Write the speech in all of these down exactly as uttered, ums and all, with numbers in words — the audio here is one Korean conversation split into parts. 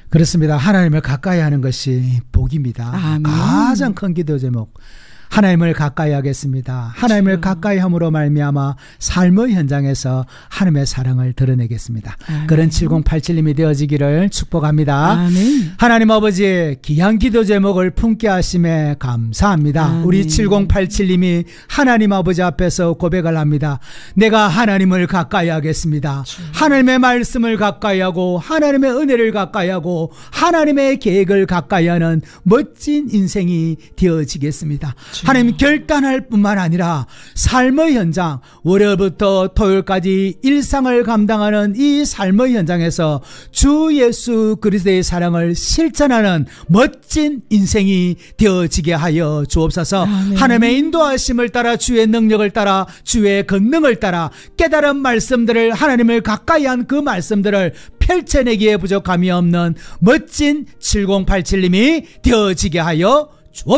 그렇습니다. 하나님을 가까이 하는 것이 복입니다. 아멘. 가장 큰 기도 제목. 하나님을 가까이 하겠습니다. 하나님을 그렇죠. 가까이 함으로 말미암아 삶의 현장에서 하나님의 사랑을 드러내겠습니다. 아멘. 그런 칠공팔칠님이 되어지기를 축복합니다. 아멘. 하나님 아버지 귀한 기도 제목을 품게 하심에 감사합니다. 아멘. 우리 칠공팔칠님이 하나님 아버지 앞에서 고백을 합니다. 내가 하나님을 가까이 하겠습니다. 그렇죠. 하나님의 말씀을 가까이 하고 하나님의 은혜를 가까이 하고 하나님의 계획을 가까이 하는 멋진 인생이 되어지겠습니다. 하나님 결단할 뿐만 아니라 삶의 현장, 월요일부터 토요일까지 일상을 감당하는 이 삶의 현장에서 주 예수 그리스도의 사랑을 실천하는 멋진 인생이 되어지게 하여 주옵소서. 아멘. 하나님의 인도하심을 따라 주의 능력을 따라 주의 권능을 따라 깨달은 말씀들을 하나님을 가까이 한 그 말씀들을 펼쳐내기에 부족함이 없는 멋진 칠공팔칠님이 되어지게 하여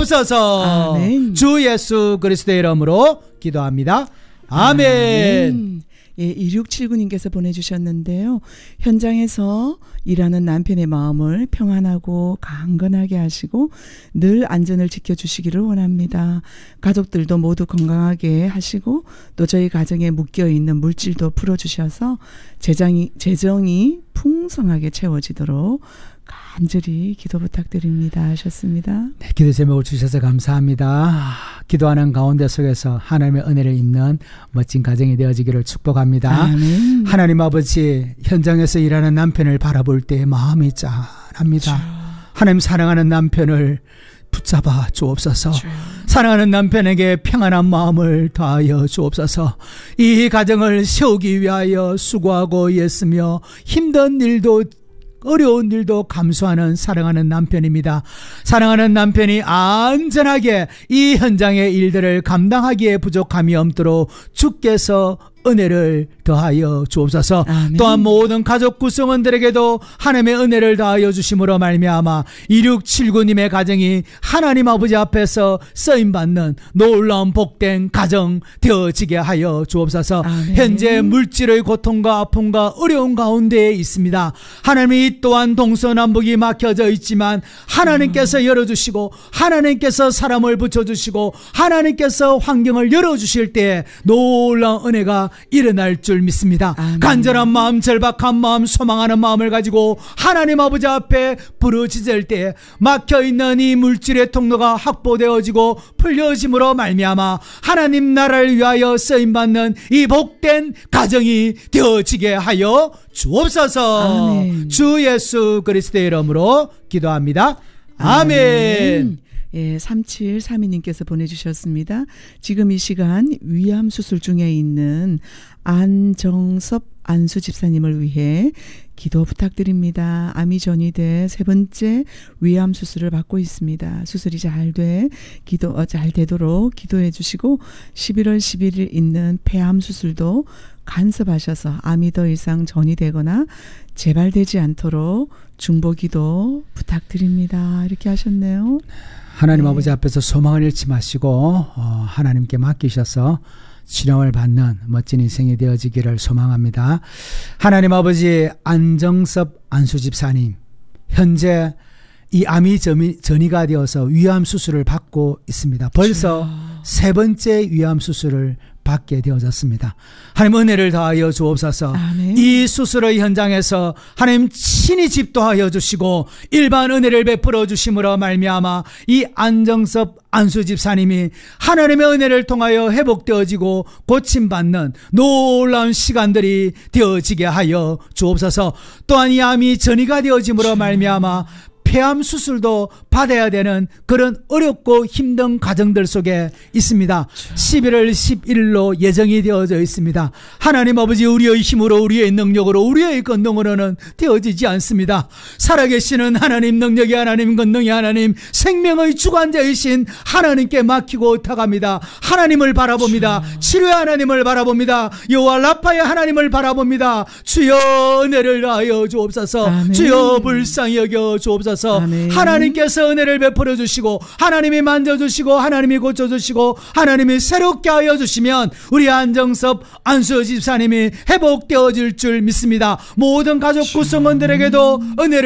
주옵소서. 아멘. 주 예수 그리스도의 이름으로 기도합니다. 아멘. 아멘. 예, 이육칠구님께서 보내주셨는데요. 현장에서 일하는 남편의 마음을 평안하고 강건하게 하시고 늘 안전을 지켜주시기를 원합니다. 가족들도 모두 건강하게 하시고 또 저희 가정에 묶여있는 물질도 풀어주셔서 재정이, 재정이 풍성하게 채워지도록 간절히 기도 부탁드립니다 하셨습니다. 네, 기도 제목을 주셔서 감사합니다. 기도하는 가운데 속에서 하나님의 은혜를 입는 멋진 가정이 되어지기를 축복합니다. 아멘. 하나님 아버지 현장에서 일하는 남편을 바라볼 때 마음이 짠합니다. 그렇죠. 하나님 사랑하는 남편을 붙잡아 주옵소서. 그렇죠. 사랑하는 남편에게 평안한 마음을 더하여 주옵소서. 이 가정을 세우기 위하여 수고하고 애쓰며 힘든 일도 어려운 일도 감수하는 사랑하는 남편입니다. 사랑하는 남편이 안전하게 이 현장의 일들을 감당하기에 부족함이 없도록 주께서 은혜를 더하여 주옵소서. 아멘. 또한 모든 가족 구성원들에게도 하나님의 은혜를 더하여 주심으로 말미암아 이육칠구님의 가정이 하나님 아버지 앞에서 쓰임받는 놀라운 복된 가정 되어지게 하여 주옵소서. 아멘. 현재 물질의 고통과 아픔과 어려운 가운데에 있습니다. 하나님이 또한 동서남북이 막혀져 있지만 하나님께서 열어주시고 하나님께서 사람을 붙여주시고 하나님께서 환경을 열어주실 때 놀라운 은혜가 일어날 줄 믿습니다. 아멘. 간절한 마음, 절박한 마음, 소망하는 마음을 가지고 하나님 아버지 앞에 부르짖을 때 막혀있는 이 물질의 통로가 확보되어지고 풀려짐으로 말미암아 하나님 나라를 위하여 쓰임받는 이 복된 가정이 되어지게 하여 주옵소서. 아멘. 주 예수 그리스도의 이름으로 기도합니다. 아멘. 아멘. 예, 삼칠삼이님께서 보내주셨습니다. 지금 이 시간 위암 수술 중에 있는 안정섭 안수 집사님을 위해 기도 부탁드립니다. 암이 전이돼 세 번째 위암 수술을 받고 있습니다. 수술이 잘 돼 기도 어, 잘 되도록 기도해 주시고 십일월 십일일 있는 폐암 수술도 간섭하셔서 암이 더 이상 전이되거나 재발되지 않도록 중보기도 부탁드립니다. 이렇게 하셨네요. 하나님 네. 아버지 앞에서 소망을 잃지 마시고 어, 하나님께 맡기셔서 치료를 받는 멋진 인생이 되어지기를 소망합니다. 하나님 아버지 안정섭 안수집사님 현재 이 암이 전이가 되어서 위암 수술을 받고 있습니다. 벌써 그렇죠. 세 번째 위암 수술을 받게 되어졌습니다. 하나님 은혜를 더하여 주옵소서. 아멘. 이 수술의 현장에서 하나님 친히 집도하여 주시고 일반 은혜를 베풀어 주심으로 말미암아 이 안정섭 안수 집사님이 하나님의 은혜를 통하여 회복되어지고 고침받는 놀라운 시간들이 되어지게 하여 주옵소서. 또한 이 암이 전이가 되어짐으로 말미암아 폐암 수술도 받아야 되는 그런 어렵고 힘든 과정들 속에 있습니다. 십일월 십일일로 예정이 되어져 있습니다. 하나님 아버지 우리의 힘으로 우리의 능력으로 우리의 권능으로는 되어지지 않습니다. 살아계시는 하나님 능력이 하나님 권능이 하나님 생명의 주관자이신 하나님께 맡기고 의탁합니다. 하나님을 바라봅니다. 치료의 하나님을 바라봅니다. 여호와 라파의 하나님을 바라봅니다. 주여 은혜를 하여 주옵소서. 아멘. 주여 불쌍히 여겨 주옵소서. 아멘. 하나님께서 은혜를 베풀어 주시고 하나님이 만져주시고 하나님이 고쳐주시고 하나님이 새롭게 하여 주시면 우리 안정섭 안수 집사님이 회복되어질 줄 믿습니다. 모든 가족 구성원들에게도 은혜를